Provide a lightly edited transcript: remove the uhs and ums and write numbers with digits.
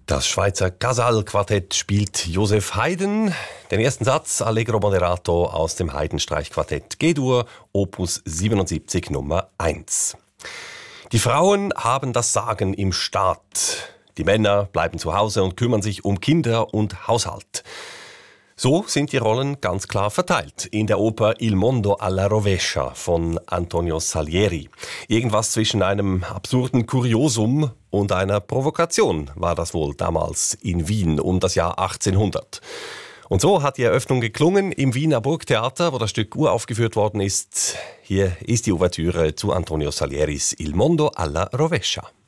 Das Schweizer Casal-Quartett spielt Joseph Haydn. Den ersten Satz Allegro Moderato aus dem Haydn-Streichquartett G-Dur, Opus 77 Nummer 1. Die Frauen haben das Sagen im Staat. Die Männer bleiben zu Hause und kümmern sich um Kinder und Haushalt. So sind die Rollen ganz klar verteilt in der Oper Il Mondo alla Rovescia von Antonio Salieri. Irgendwas zwischen einem absurden Kuriosum und einer Provokation war das wohl damals in Wien um das Jahr 1800. Und so hat die Eröffnung geklungen im Wiener Burgtheater, wo das Stück uraufgeführt worden ist. Hier ist die Ouvertüre zu Antonio Salieris Il Mondo alla Rovescia.